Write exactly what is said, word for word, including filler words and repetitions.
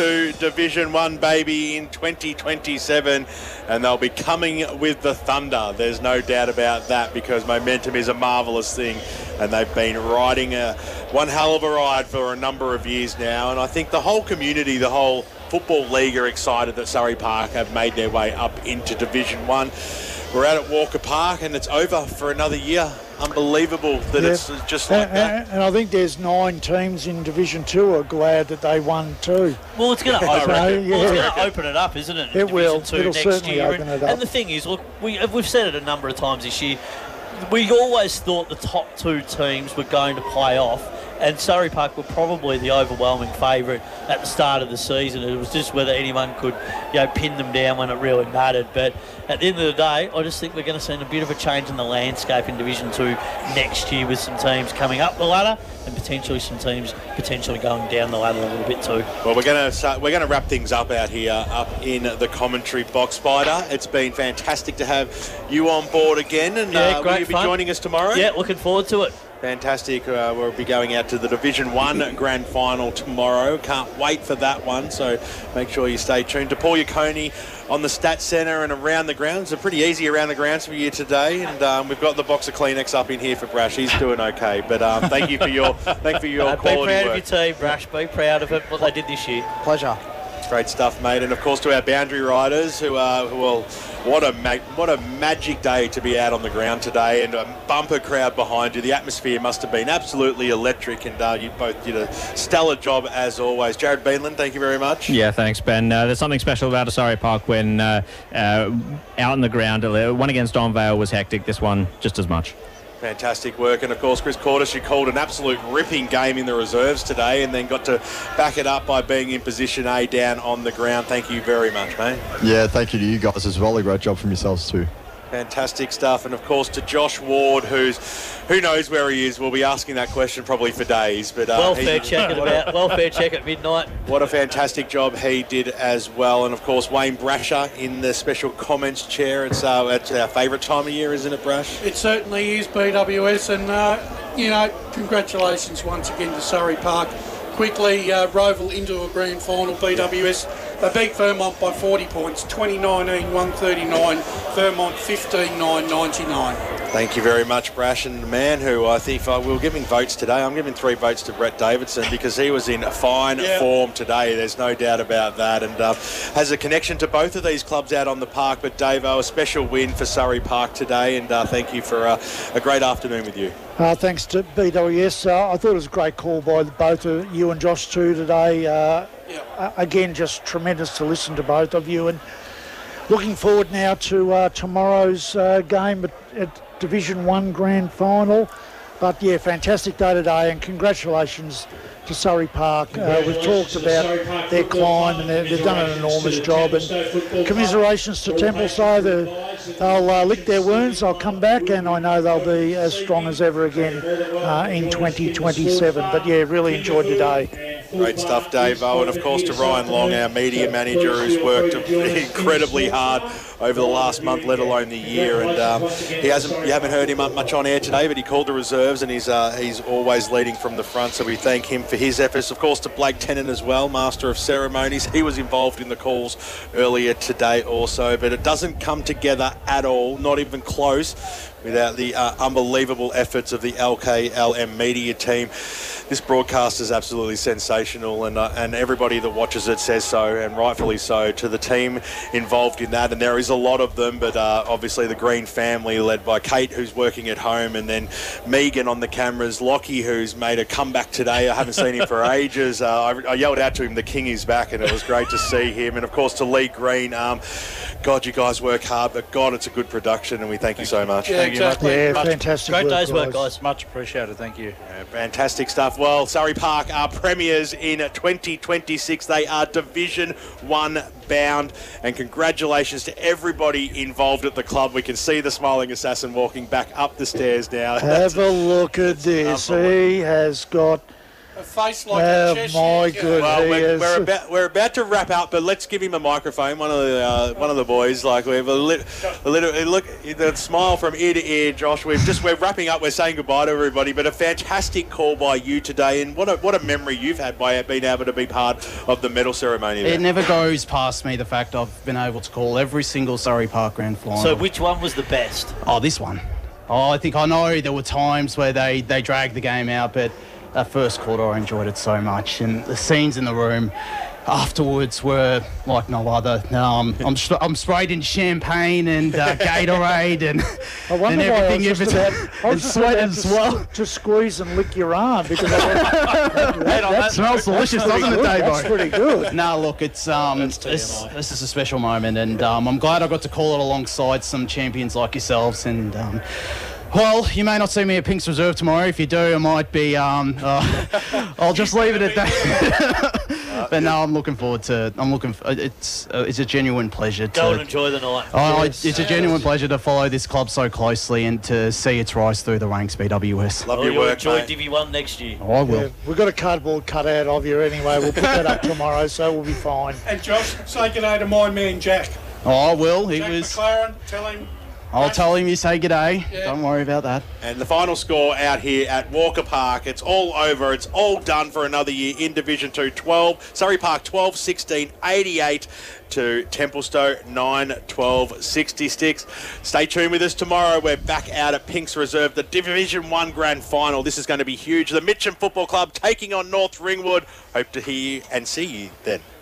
to Division One, baby, in twenty twenty-seven, and they'll be coming with the thunder. There's no doubt about that, because momentum is a marvellous thing, and they've been riding a one hell of a ride for a number of years now. And I think the whole community, the whole Football League, are excited that Surrey Park have made their way up into Division One. We're out at Walker Park, and it's over for another year. Unbelievable that yeah. It's just like and, that. And I think there's nine teams in Division Two are glad that they won too. Well, it's going to open, so, it. Yeah. Well, it's going to open it up, isn't it? It will. Two It'll next certainly year. open it up. And the thing is, look, we, we've said it a number of times this year. We always thought the top two teams were going to play off, and Surrey Park were probably the overwhelming favourite at the start of the season. It was just whether anyone could, you know, pin them down when it really mattered. But at the end of the day, I just think we're going to see a bit of a change in the landscape in Division Two next year, with some teams coming up the ladder and potentially some teams potentially going down the ladder a little bit too. Well, we're going to start, we're going to wrap things up out here, up in the commentary box, Spider. It's been fantastic to have you on board again, and yeah, uh, great will you be fun. joining us tomorrow? Yeah, looking forward to it. Fantastic. Uh, we'll be going out to the Division One Grand Final tomorrow. Can't wait for that one, so make sure you stay tuned. To Paul Yaconi on the Stats Centre and around the grounds. It's pretty easy around the grounds for you today, and um, we've got the box of Kleenex up in here for Brash. He's doing okay, but um, thank you for your thank you for your uh, quality Be proud work. of your team, Brash. Be proud of it, what they did this year. Pleasure. Great stuff, mate. And of course to our boundary riders, who are who will what a mag, what a magic day to be out on the ground today, and a bumper crowd behind you. The atmosphere must have been absolutely electric, and uh, you both did a stellar job as always. Jared Beanland, thank you very much. Yeah, thanks, Ben. Uh, there's something special about a Surrey Park when uh, uh, out on the ground. Uh, one against Don Vale was hectic. This one just as much. Fantastic work. And of course Chris Cordish, you called an absolute ripping game in the reserves today, and then got to back it up by being in position A down on the ground. Thank you very much, mate. Yeah, thank you to you guys as well. A great job from yourselves too. Fantastic stuff. And of course to Josh Ward, who's who knows where he is. We'll be asking that question probably for days. But uh, welfare check at about welfare check at midnight. What a fantastic job he did as well. And of course Wayne Brasher in the special comments chair. It's uh, it's our favourite time of year, isn't it, Brash? It certainly is, B W S, and uh, you know, congratulations once again to Surrey Park. Quickly uh, Roval into a grand final. B W S, they beat Vermont by forty points, twenty nineteen, one thirty-nine, Vermont fifteen nine ninety-nine. Thank you very much, Brash. And the man who I think uh, we were giving votes today, I'm giving three votes to Brett Davidson, because he was in fine yeah. form today. There's no doubt about that, and uh, has a connection to both of these clubs out on the park. But Davo, a special win for Surrey Park today, and uh, thank you for uh, a great afternoon with you. Uh, thanks to B W S. Uh, I thought it was a great call by both of you and Josh too today. Uh, yeah. Again, just tremendous to listen to both of you, and looking forward now to uh, tomorrow's uh, game at, at Division One Grand Final. But yeah, fantastic day today, and congratulations to Surrey Park. Uh, we've talked about their climb, and they've done an enormous job. And commiserations to Templeside. They'll uh, lick their wounds, they'll come back, and I know they'll be as strong as ever again uh, in twenty twenty-seven. But yeah, really enjoyed today. Great stuff, Dave. Oh, and of course to Ryan Long, our media manager, who's worked incredibly hard over the last month, let alone the year. And um, he hasn't, you haven't heard him much on air today, but he called the reserves, and he's uh, he's always leading from the front. So we thank him for his efforts. Of course to Blake Tennant as well, Master of Ceremonies. He was involved in the calls earlier today also, but it doesn't come together at all, not even close, without the uh, unbelievable efforts of the L K L M media team. This broadcast is absolutely sensational, and uh, and everybody that watches it says so, and rightfully so, to the team involved in that. And there is a lot of them, but uh, obviously the Green family, led by Kate, who's working at home, and then Megan on the cameras, Lockie, who's made a comeback today. I haven't seen him for ages. Uh, I, I yelled out to him, "The King is back," and it was great to see him. And of course to Lee Green, um, God, you guys work hard, but God, it's a good production, and we thank, thank you so much. Yeah, thank exactly. Yeah, much, fantastic Great work, day's work, guys. guys. Much appreciated, thank you. Yeah, fantastic stuff. Well, Surrey Park are premiers in twenty twenty-six. They are Division One bound, and congratulations to everybody involved at the club. We can see the smiling assassin walking back up the stairs now. Have a look at this. He has got A face like Oh, a Cheshire my cat. good. Well, He we're, is. we're about we're about to wrap up, but let's give him a microphone. One of the uh, one of the boys, like we have a, lit, a little look, the smile from ear to ear, Josh. We've just we're wrapping up. We're saying goodbye to everybody, but a fantastic call by you today, and what a what a memory you've had by being able to be part of the medal ceremony. There. It never goes past me the fact I've been able to call every single Surrey Park Grand Final. So which one was the best? Oh, this one. Oh, I think I know there were times where they, they dragged the game out, but that first quarter I enjoyed it so much. And the scenes in the room afterwards were like no other. Um, I'm st- I'm sprayed in champagne and uh, Gatorade and, I wonder and why everything. I was just If about, it's I was and just sweat about as to, well. s- to squeeze and lick your arm because I thought, that, that, That smells delicious, pretty doesn't it, good. Davo? That's pretty good. No, look, it's um, this, this is a special moment, and um, I'm glad I got to call it alongside some champions like yourselves. And um, well, you may not see me at Pink's Reserve tomorrow. If you do, I might be. Um, uh, I'll just leave it at that. But no, I'm looking forward to. I'm looking. For, it's uh, it's a genuine pleasure to. Go and enjoy the night. Oh, Yes. it's a genuine pleasure to follow this club so closely and to see its rise through the ranks, B W S. Love Oh, your you'll work, enjoy mate. Divi One next year. Oh, I will. Yeah, we've got a cardboard cutout of you anyway. We'll put that up tomorrow, so we'll be fine. And Josh, say good day to my man Jack. Oh, I will. He Jack was. McLaren, tell him. I'll tell him you say g'day. Yeah. Don't worry about that. And the final score out here at Walker Park, it's all over. It's all done for another year in Division two. twelve, Surrey Park twelve sixteen eighty-eight to Templestowe nine twelve sixty-six. Stay tuned with us tomorrow. We're back out at Pink's Reserve, the Division one Grand Final. This is going to be huge. The Mitcham Football Club taking on North Ringwood. Hope to hear you and see you then.